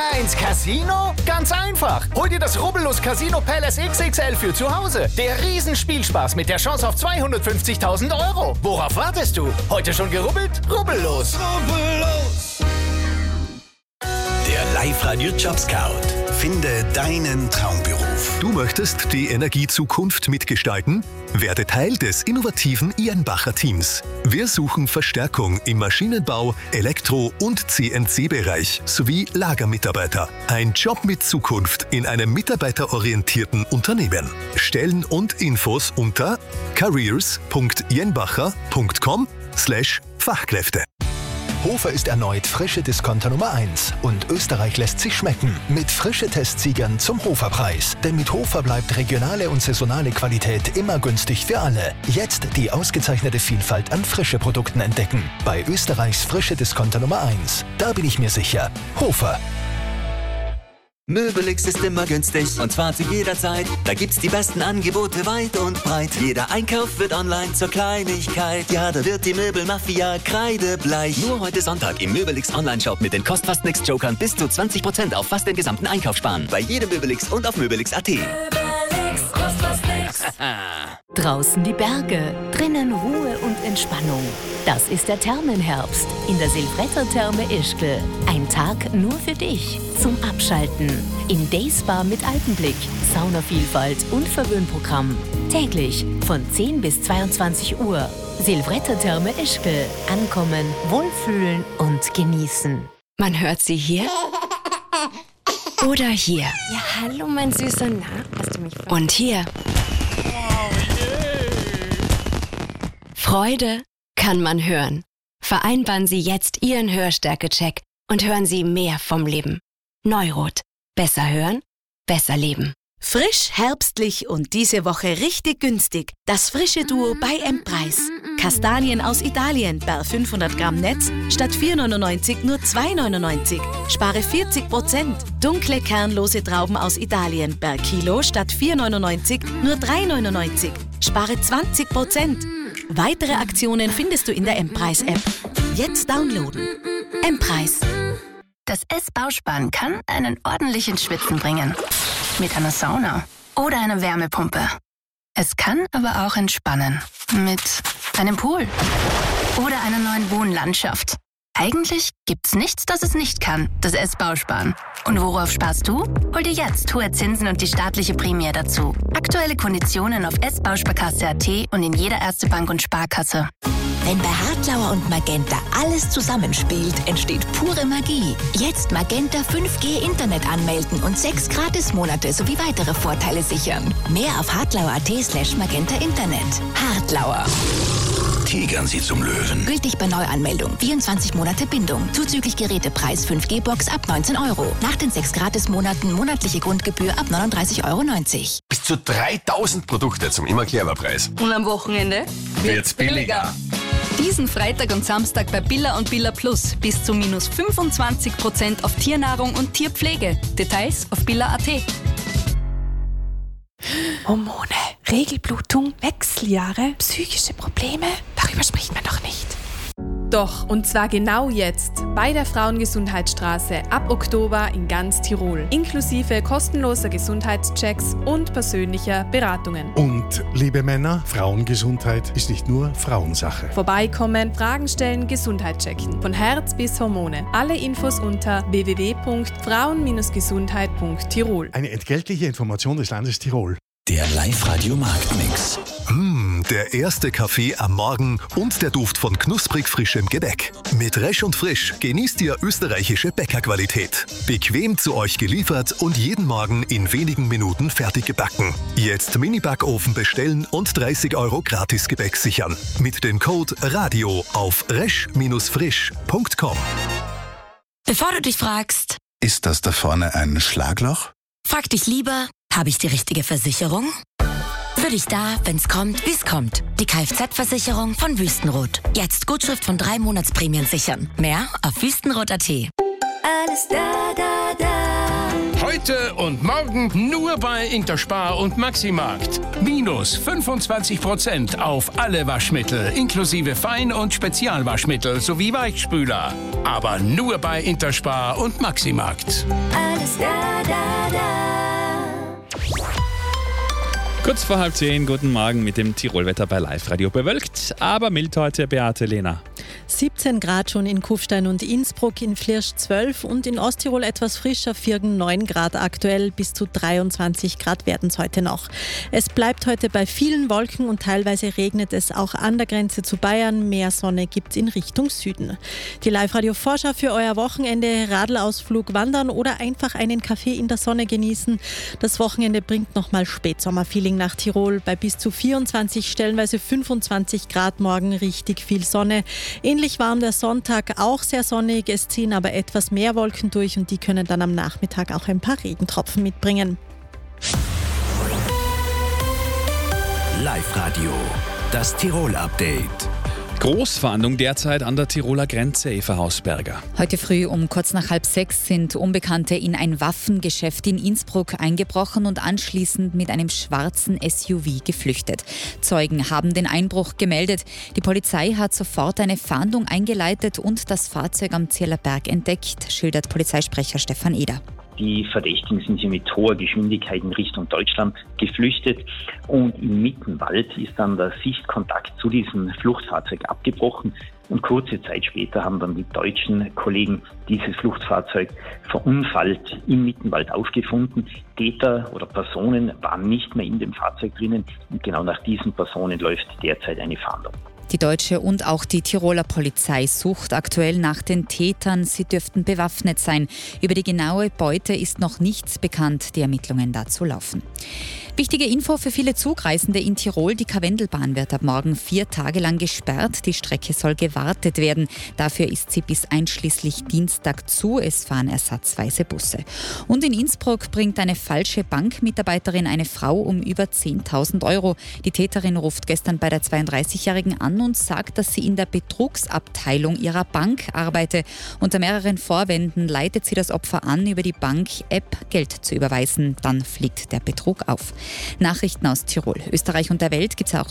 Nummer 1 Casino? Ganz einfach. Hol dir das Rubbellos Casino Palace XXL für zu Hause. Der Riesenspielspaß mit der Chance auf 250.000 €. Worauf wartest du? Heute schon gerubbelt? Rubbellos. Rubbellos. Der Live-Radio Job Scout. Finde deinen Traumberuf. Du möchtest die Energiezukunft mitgestalten? Werde Teil des innovativen Jenbacher Teams. Wir suchen Verstärkung im Maschinenbau, Elektro- und CNC-Bereich sowie Lagermitarbeiter. Ein Job mit Zukunft in einem mitarbeiterorientierten Unternehmen. Stellen und Infos unter careers.jenbacher.com/Fachkräfte. Hofer ist erneut frische Discounter Nummer 1 und Österreich lässt sich schmecken mit frische Testsiegern zum Hoferpreis. Denn mit Hofer bleibt regionale und saisonale Qualität immer günstig für alle. Jetzt die ausgezeichnete Vielfalt an frische Produkten entdecken. Bei Österreichs frische Discounter Nummer 1. Da bin ich mir sicher. Hofer. Möbelix ist immer günstig und zwar zu jeder Zeit. Da gibt's die besten Angebote weit und breit. Jeder Einkauf wird online zur Kleinigkeit. Ja, da wird die Möbelmafia kreidebleich. Nur heute Sonntag im Möbelix Online-Shop mit den Kostfast Nix Jokern bis zu 20% auf fast den gesamten Einkauf sparen. Bei jedem Möbelix und auf Möbelix.at. Möbelix, Kostfast Nix. Draußen die Berge, drinnen Ruhe und Entspannung. Das ist der Thermenherbst in der Silvretter Therme Ischgl. Ein Tag nur für dich zum Abschalten. In Dayspa mit Alpenblick, Saunavielfalt und Verwöhnprogramm. Täglich von 10 bis 22 Uhr. Silvretter Therme Ischgl. Ankommen, wohlfühlen und genießen. Man hört sie hier oder hier. Ja, hallo mein Süßer, na, hast du mich verstanden? Und hier. Freude kann man hören. Vereinbaren Sie jetzt Ihren Hörstärke-Check und hören Sie mehr vom Leben. Neurot. Besser hören, besser leben. Frisch, herbstlich und diese Woche richtig günstig. Das frische Duo bei M-Preis. Kastanien aus Italien per 500 Gramm Netz statt 4,99 nur 2,99. Spare 40%. Dunkle, kernlose Trauben aus Italien per Kilo statt 4,99 nur 3,99. Spare 20%. Weitere Aktionen findest du in der M-Preis-App. Jetzt downloaden. M-Preis. Das S-Bausparen kann einen ordentlichen Schwitzen bringen. Mit einer Sauna oder einer Wärmepumpe. Es kann aber auch entspannen. Mit einem Pool oder einer neuen Wohnlandschaft. Eigentlich gibt's nichts, das es nicht kann, das S-Bausparen. Und worauf sparst du? Hol dir jetzt hohe Zinsen und die staatliche Prämie dazu. Aktuelle Konditionen auf S-Bausparkasse.at und in jeder Erste Bank und Sparkasse. Wenn bei Hartlauer und Magenta alles zusammenspielt, entsteht pure Magie. Jetzt Magenta 5G Internet anmelden und 6 Gratismonate sowie weitere Vorteile sichern. Mehr auf hartlauer.at/Magenta Internet. Hartlauer. Tigern Sie zum Löwen. Gültig bei Neuanmeldung. 24 Monate Bindung. Zuzüglich Gerätepreis 5G-Box ab 19 €. Nach den 6 Gratismonaten monatliche Grundgebühr ab 39,90 €. Bis zu 3000 Produkte zum immer Clever-Preis. Und am Wochenende wird's billiger. Diesen Freitag und Samstag bei Billa und Billa Plus bis zu minus 25% auf Tiernahrung und Tierpflege. Details auf billa.at. Hormone, Regelblutung, Wechseljahre, psychische Probleme, darüber spricht man doch nicht. Doch, und zwar genau jetzt, bei der Frauengesundheitsstraße ab Oktober in ganz Tirol, inklusive kostenloser Gesundheitschecks und persönlicher Beratungen. Und, liebe Männer, Frauengesundheit ist nicht nur Frauensache. Vorbeikommen, Fragen stellen, Gesundheit checken. Von Herz bis Hormone. Alle Infos unter www.frauen-gesundheit.tirol. Eine entgeltliche Information des Landes Tirol. Der Live-Radio Marktmix. Der erste Kaffee am Morgen und der Duft von knusprig frischem Gebäck. Mit Resch und Frisch genießt ihr österreichische Bäckerqualität. Bequem zu euch geliefert und jeden Morgen in wenigen Minuten fertig gebacken. Jetzt Mini-Backofen bestellen und 30 € Gratis-Gebäck sichern. Mit dem Code RADIO auf resch-frisch.com. Bevor du dich fragst, Ist das da vorne ein Schlagloch? frag dich lieber, habe ich die richtige Versicherung? Für dich da, wenn's kommt, wie's kommt. Die Kfz-Versicherung von Wüstenrot. Jetzt Gutschrift von 3 Monatsprämien sichern. Mehr auf wüstenrot.at. Alles da, da, da. Heute Heute und morgen nur bei Interspar und Maximarkt. Minus 25% auf alle Waschmittel, inklusive Fein- und Spezialwaschmittel sowie Weichspüler. Aber nur bei Interspar und Maximarkt. Alles da. Kurz vor 9:30, guten Morgen mit dem Tirolwetter bei Live-Radio. Bewölkt, aber mild heute, Beate Lehner. 17 Grad schon in Kufstein und Innsbruck, in Flirsch 12 und in Osttirol etwas frischer, Viergen 9 Grad aktuell, bis zu 23 Grad werden es heute noch. Es bleibt heute bei vielen Wolken und teilweise regnet es auch an der Grenze zu Bayern. Mehr Sonne gibt es in Richtung Süden. Die Live-Radio-Vorschau für euer Wochenende, Radlausflug, Wandern oder einfach einen Kaffee in der Sonne genießen. Das Wochenende bringt nochmal Spätsommerfeeling nach Tirol bei bis zu 24, stellenweise 25 Grad morgen, richtig viel Sonne. Ähnlich warm der Sonntag, auch sehr sonnig, es ziehen aber etwas mehr Wolken durch und die können dann am Nachmittag auch ein paar Regentropfen mitbringen. Live-Radio, das Tirol-Update. Großfahndung derzeit an der Tiroler Grenze, Eva Hausberger. Heute früh um kurz nach 5:30 sind Unbekannte in ein Waffengeschäft in Innsbruck eingebrochen und anschließend mit einem schwarzen SUV geflüchtet. Zeugen haben den Einbruch gemeldet. Die Polizei hat sofort eine Fahndung eingeleitet und das Fahrzeug am Zierlerberg entdeckt, schildert Polizeisprecher Stefan Eder. Die Verdächtigen sind mit hoher Geschwindigkeit in Richtung Deutschland geflüchtet und im Mittenwald ist dann der Sichtkontakt zu diesem Fluchtfahrzeug abgebrochen und kurze Zeit später haben dann die deutschen Kollegen dieses Fluchtfahrzeug verunfallt im Mittenwald aufgefunden. Täter oder Personen waren nicht mehr in dem Fahrzeug drinnen und genau nach diesen Personen läuft derzeit eine Fahndung. Die deutsche und auch die Tiroler Polizei sucht aktuell nach den Tätern. Sie dürften bewaffnet sein. Über die genaue Beute ist noch nichts bekannt. Die Ermittlungen dazu laufen. Wichtige Info für viele Zugreisende in Tirol. Die Karwendelbahn wird ab morgen 4 Tage lang gesperrt. Die Strecke soll gewartet werden. Dafür ist sie bis einschließlich Dienstag zu. Es fahren ersatzweise Busse. Und in Innsbruck bringt eine falsche Bankmitarbeiterin eine Frau um über 10.000 Euro. Die Täterin ruft gestern bei der 32-Jährigen an und sagt, dass sie in der Betrugsabteilung ihrer Bank arbeite. Unter mehreren Vorwänden leitet sie das Opfer an, über die Bank-App Geld zu überweisen. Dann fliegt der Betrug auf. Nachrichten aus Tirol, Österreich und der Welt gibt es auch